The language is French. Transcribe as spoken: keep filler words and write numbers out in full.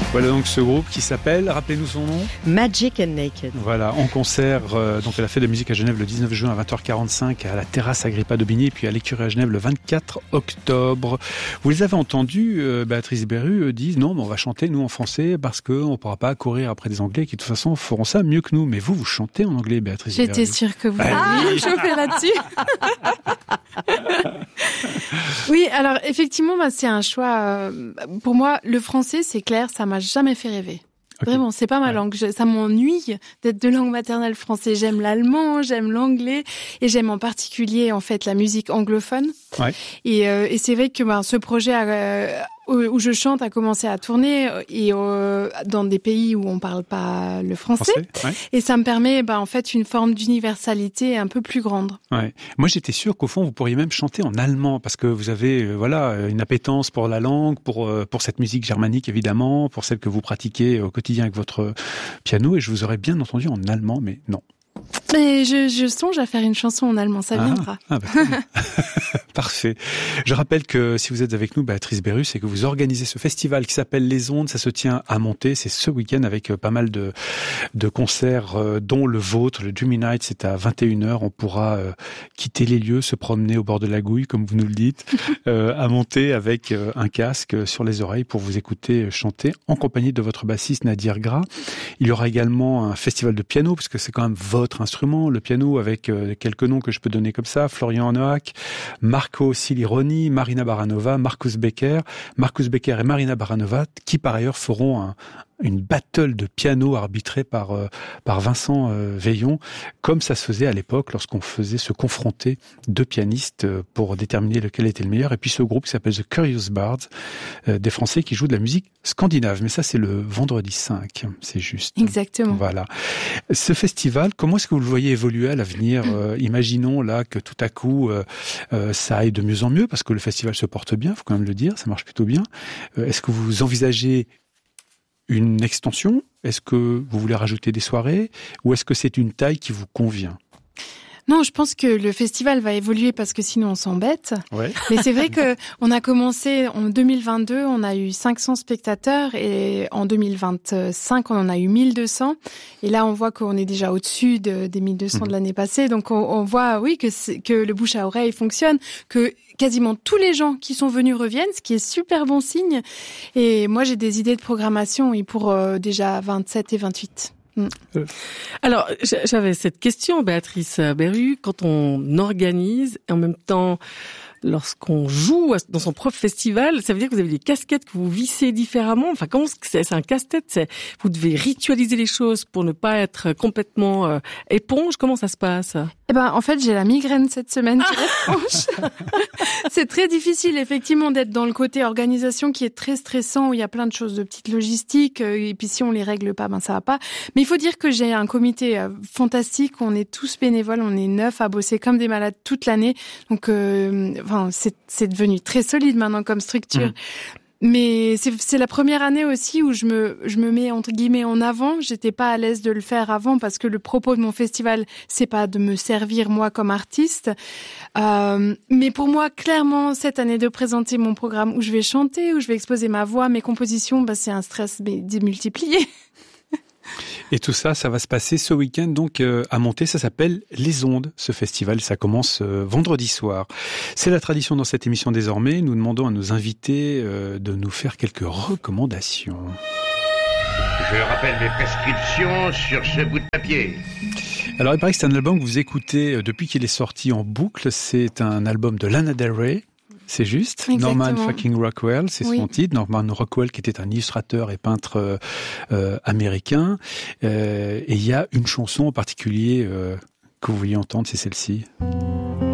Voilà donc ce groupe qui s'appelle, rappelez-nous son nom. Magic and Naked. Voilà, en concert euh, donc à la Fête de musique à Genève le dix-neuf juin à vingt heures quarante-cinq à la terrasse Agrippa d'Aubigné et puis à l'Écurie à Genève le vingt-quatre octobre. Vous les avez entendus, euh, Béatrice Berru euh, disent non, mais on va chanter nous en français parce qu'on ne pourra pas courir après des Anglais qui de toute façon feront ça mieux que nous. Mais vous, vous chantez en anglais, Béatrice Berru. J'étais sûre que vous bah, alliez oui. chauffer là-dessus. Oui, alors effectivement, bah, c'est un choix. Euh, pour moi, le français, c'est clair, ça m'a jamais fait rêver. Okay. Vraiment, c'est pas ma ouais. langue. Je, ça m'ennuie d'être de langue maternelle français. J'aime l'allemand, j'aime l'anglais et j'aime en particulier en fait la musique anglophone. Ouais. Et, euh, et c'est vrai que bah, ce projet a, euh, où je chante a commencé à tourner et euh, dans des pays où on parle pas le français, français ouais. Et ça me permet bah, en fait une forme d'universalité un peu plus grande. Ouais. Moi j'étais sûr qu'au fond vous pourriez même chanter en allemand parce que vous avez euh, voilà une appétence pour la langue, pour euh, pour cette musique germanique évidemment, pour celle que vous pratiquez au quotidien avec votre piano et je vous aurais bien entendu en allemand mais non. Mais je, je songe à faire une chanson en allemand, ça viendra. Ah, ah bah, parfait. Je rappelle que si vous êtes avec nous, Béatrice Berru, c'est que vous organisez ce festival qui s'appelle Les Ondes. Ça se tient à Monté. C'est ce week-end avec pas mal de, de concerts, dont le vôtre, le Dreamy Night. C'est à vingt et une heures. On pourra euh, quitter les lieux, se promener au bord de la Gouille, comme vous nous le dites, euh, à Monté avec euh, un casque sur les oreilles pour vous écouter chanter en compagnie de votre bassiste Nadir Gras. Il y aura également un festival de piano, parce que c'est quand même votre instrument, le piano, avec euh, quelques noms que je peux donner comme ça, Florian Noack, Marco Silironi, Marina Baranova, Marcus Becker, Marcus Becker et Marina Baranova, qui par ailleurs feront un, une battle de piano arbitrée par euh, par Vincent euh, Veillon, comme ça se faisait à l'époque lorsqu'on faisait se confronter deux pianistes euh, pour déterminer lequel était le meilleur. Et puis ce groupe qui s'appelle The Curious Bards, euh, des Français qui jouent de la musique scandinave. Mais ça, c'est le vendredi cinq, c'est juste. Exactement. Voilà. Ce festival, comment est-ce que vous le voyez évoluer à l'avenir ? euh, Imaginons là que tout à coup, euh, euh, ça aille de mieux en mieux, parce que le festival se porte bien, faut quand même le dire, ça marche plutôt bien. Euh, est-ce que vous envisagez une extension ? Est-ce que vous voulez rajouter des soirées ? Ou est-ce que c'est une taille qui vous convient ? Non, je pense que le festival va évoluer parce que sinon on s'embête. Ouais. Mais c'est vrai que on a commencé en deux mille vingt-deux, on a eu cinq cents spectateurs et en deux mille vingt-cinq, on en a eu mille deux cents. Et là, on voit qu'on est déjà au-dessus de, des mille deux cents mmh. de l'année passée. Donc on, on voit, oui, que, c'est, que le bouche à oreille fonctionne, que quasiment tous les gens qui sont venus reviennent, ce qui est super bon signe. Et moi, j'ai des idées de programmation oui, pour euh, déjà vingt-sept et vingt-huit. Mm. Alors, j'avais cette question, Béatrice Berru, quand on organise, et en même temps, lorsqu'on joue dans son propre festival, ça veut dire que vous avez des casquettes que vous vissez différemment. Enfin, comment c'est, c'est un casse-tête, c'est, vous devez ritualiser les choses pour ne pas être complètement euh, éponge. Comment ça se passe ? Eh ben, en fait, j'ai la migraine cette semaine. C'est très difficile, effectivement, d'être dans le côté organisation qui est très stressant, où il y a plein de choses de petites logistiques, et puis si on les règle pas, ben ça va pas. Mais il faut dire que j'ai un comité fantastique, on est tous bénévoles, on est neuf à bosser comme des malades toute l'année. Donc, euh, enfin, c'est, c'est devenu très solide maintenant comme structure. Mmh. Mais c'est, c'est la première année aussi où je me, je me mets entre guillemets en avant. J'étais pas à l'aise de le faire avant parce que le propos de mon festival, c'est pas de me servir moi comme artiste. Euh, mais pour moi, clairement, cette année de présenter mon programme où je vais chanter, où je vais exposer ma voix, mes compositions, bah, c'est un stress démultiplié. Et tout ça, ça va se passer ce week-end donc euh, à Monté. Ça s'appelle Les Ondes, ce festival. Ça commence euh, vendredi soir. C'est la tradition dans cette émission désormais. Nous demandons à nos invités euh, de nous faire quelques recommandations. Je rappelle mes prescriptions sur ce bout de papier. Alors, il paraît que c'est un album que vous écoutez euh, depuis qu'il est sorti en boucle. C'est un album de Lana Del Rey. C'est juste. Exactement. Norman fucking Rockwell, c'est oui. son titre. Norman Rockwell, qui était un illustrateur et peintre euh, euh, américain. Euh, et il y a une chanson en particulier euh, que vous vouliez entendre, c'est celle-ci.